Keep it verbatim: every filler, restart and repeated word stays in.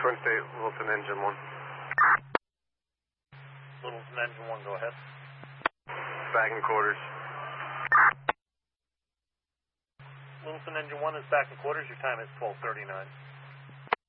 Twin State, Littleton Engine one. Littleton Engine one, go ahead. Back in quarters. Littleton Engine one is back in quarters. Your time is twelve thirty-nine.